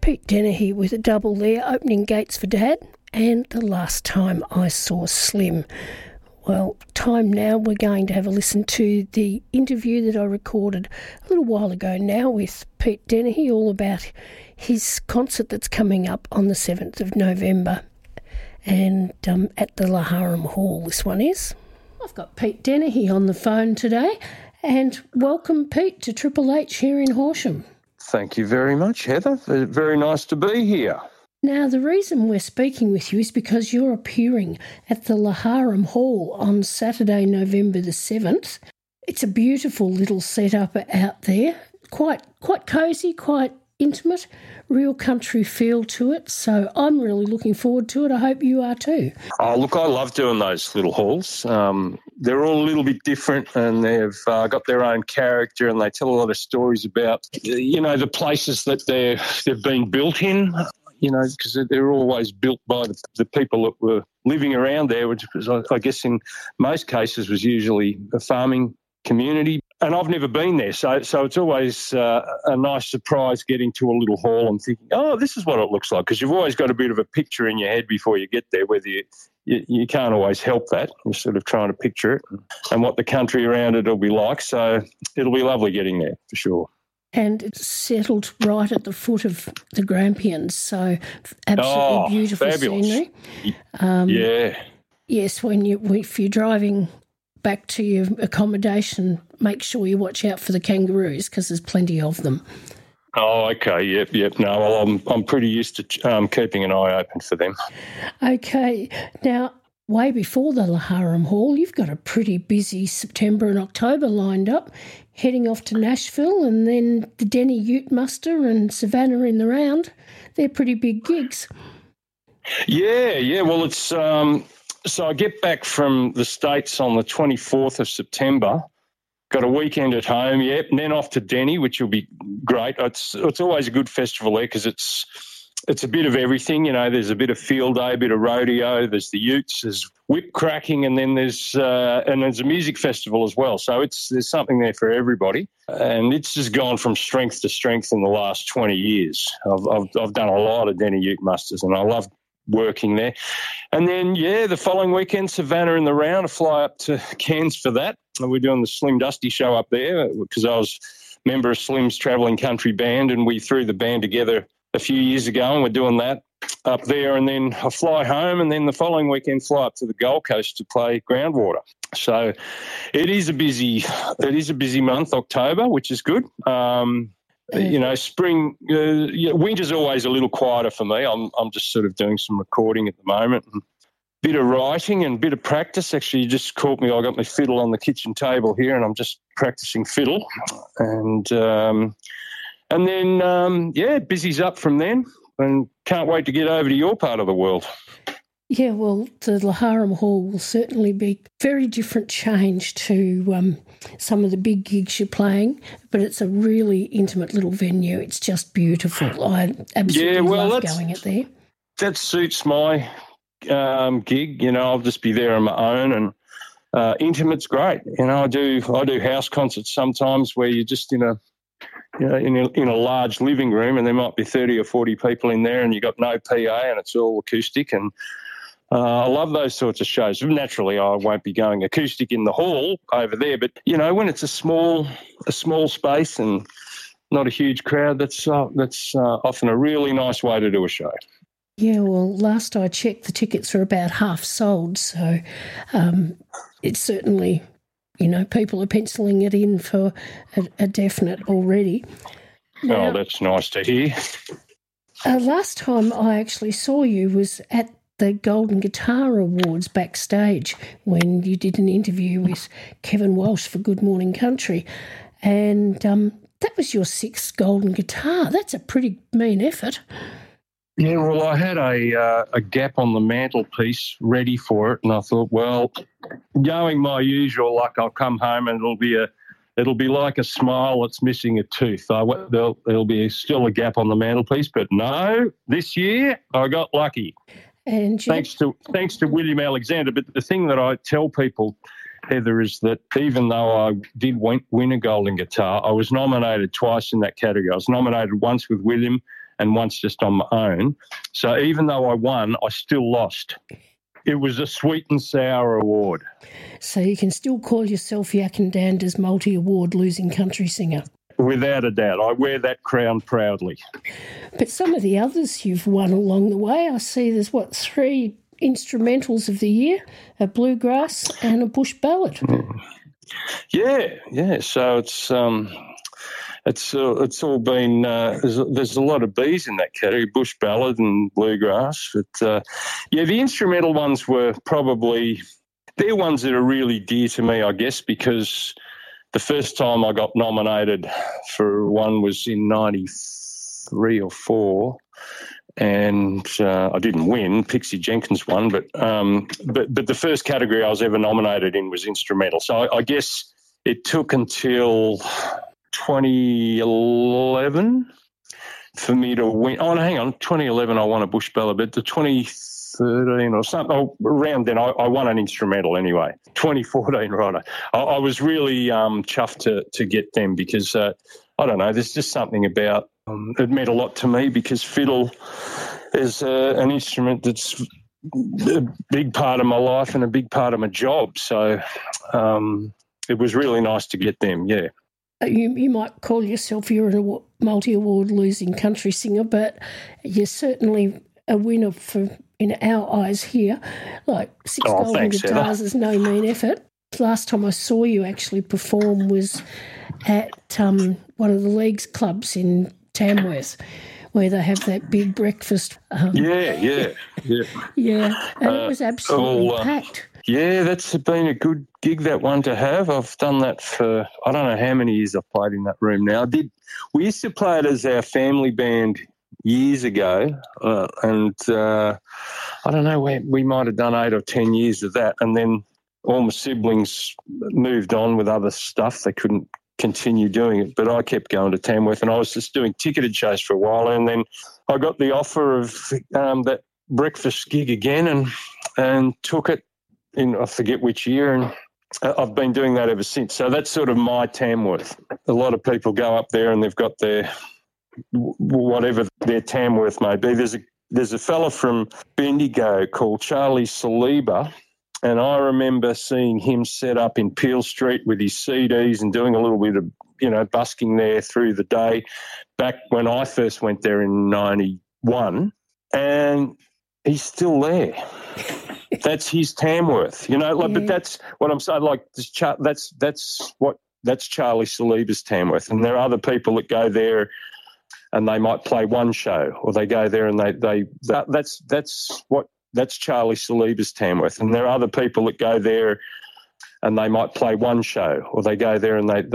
Pete Dennehy with a double there, Opening Gates for Dad, and The Last Time I Saw Slim. Well, time now, we're going to have a listen to the interview that I recorded a little while ago now with Pete Dennehy, all about his concert that's coming up on the 7th of November and at the Laharam Hall, this one is. I've got Pete Dennehy on the phone today, and welcome, Pete, to Triple H here in Horsham. Thank you very much, Heather. Very nice to be here. Now, the reason we're speaking with you is because you're appearing at the Laharam Hall on Saturday, November the 7th. It's a beautiful little setup out there, quite cosy, quite intimate, real country feel to it. So I'm really looking forward to it. I hope you are too. Oh, look, I love doing those little halls. They're all a little bit different, and they've got their own character, and they tell a lot of stories about, the places that they've been built in. Because they're always built by the people that were living around there, which was, I guess, in most cases was usually a farming community. And I've never been there, so it's always a nice surprise getting to a little hall and thinking, oh, this is what it looks like, because you've always got a bit of a picture in your head before you get there, whether you can't always help that. You're sort of trying to picture it and what the country around it will be like. So it'll be lovely getting there for sure. And it's settled right at the foot of the Grampians, so absolutely beautiful fabulous scenery. Yeah. Yes, if you're driving back to your accommodation, make sure you watch out for the kangaroos, because there's plenty of them. Oh, okay, yep. No, well, I'm pretty used to keeping an eye open for them. Okay, now, way before the Laharam Hall, you've got a pretty busy September and October lined up, heading off to Nashville, and then the Denny Ute Muster and Savannah in the Round. They're pretty big gigs. Yeah. Well, it's so I get back from the States on the 24th of September. Got a weekend at home, and then off to Denny, which will be great. It's always a good festival there because it's a bit of everything. There's a bit of field day, a bit of rodeo, there's the utes, there's whip cracking, and then there's a music festival as well. So there's something there for everybody. And it's just gone from strength to strength in the last 20 years. I've done a lot of Denny Ute Musters, and I love working there. And then, the following weekend, Savannah in the Round, I fly up to Cairns for that. And we're doing the Slim Dusty show up there because I was a member of Slim's Travelling Country Band, and we threw the band together a few years ago, and we're doing that up there. And then I fly home, and then the following weekend fly up to the Gold Coast to play Groundwater. So it is a busy month, October, which is good. Spring, winter's always a little quieter for me. I'm just sort of doing some recording at the moment, and a bit of writing and a bit of practice. Actually, you just caught me. I got my fiddle on the kitchen table here, and I'm just practicing fiddle. And then, busy's up from then, and can't wait to get over to your part of the world. Yeah, well, the Laharam Hall will certainly be very different change to some of the big gigs you're playing, but it's a really intimate little venue. It's just beautiful. I absolutely love going it there. That suits my gig. I'll just be there on my own, and intimate's great. I do house concerts sometimes where you're just in a large living room, and there might be 30 or 40 people in there, and you got no PA, and it's all acoustic. And I love those sorts of shows. Naturally, I won't be going acoustic in the hall over there, but when it's a small space and not a huge crowd, that's often a really nice way to do a show. Yeah, well, last I checked, the tickets are about half sold, so it's certainly, people are penciling it in for a definite already. Now, that's nice to hear. Last time I actually saw you was at the Golden Guitar Awards backstage when you did an interview with Kevin Walsh for Good Morning Country, and that was your 6th Golden Guitar. That's a pretty mean effort. Yeah, well, I had a gap on the mantelpiece ready for it, and I thought, well, going my usual luck, I'll come home and it'll be like a smile that's missing a tooth. There'll be still a gap on the mantelpiece, but no, this year I got lucky. And thanks to William Alexander. But the thing that I tell people Heather, is that even though I did win a golden guitar, I was nominated twice in that category. I was nominated once with William and once just on my own. So even though I won, I still lost. It was a sweet and sour award. So you can still call yourself Yakandanda's multi-award losing country singer? Without a doubt. I wear that crown proudly. But some of the others you've won along the way, I see there's, 3 instrumentals of the year, a bluegrass and a bush ballad. Yeah. So it's all been there's a lot of B's in that category, bush ballad and bluegrass. But the instrumental ones were probably they're ones that are really dear to me, I guess, because the first time I got nominated for one was in 93 or 4. And I didn't win. Pixie Jenkins won, but the first category I was ever nominated in was instrumental. So I guess it took until 2011 for me to win. Oh, no, hang on. 2011 I won a bush ballad, but the 2013 or something, around then I won an instrumental anyway. 2014, right. I was really chuffed to get them because, I don't know, there's just something about it meant a lot to me because fiddle is an instrument that's a big part of my life and a big part of my job. So it was really nice to get them, yeah. You might call yourself you're a multi-award losing country singer, but you're certainly a winner in our eyes here. Like 6 golden guitars is no mean effort. Last time I saw you actually perform was at one of the Leagues clubs in Tamworth, where they have that big breakfast. Yeah. Yeah, and it was absolutely packed. Yeah, that's been a good gig, that one, to have. I've done that for, I don't know how many years I've played in that room now. We used to play it as our family band years ago, and I don't know, we might have done 8 or 10 years of that, and then all my siblings moved on with other stuff. They couldn't continue doing it, but I kept going to Tamworth, and I was just doing ticketed shows for a while, and then I got the offer of that breakfast gig again and took it in, I forget which year, and I've been doing that ever since. So that's sort of my Tamworth. A lot of people go up there and they've got their whatever their Tamworth may be. There's a fella from Bendigo called Charlie Saliba, and I remember seeing him set up in Peel Street with his CDs and doing a little bit of, busking there through the day back when I first went there in 91, and he's still there. That's his Tamworth, but that's what I'm saying. Like that's Charlie Saliba's Tamworth, and there are other people that go there, and they might play one show, or they go there and that's Charlie Saliba's Tamworth, and there are other people that go there, and they might play one show, or they go there and they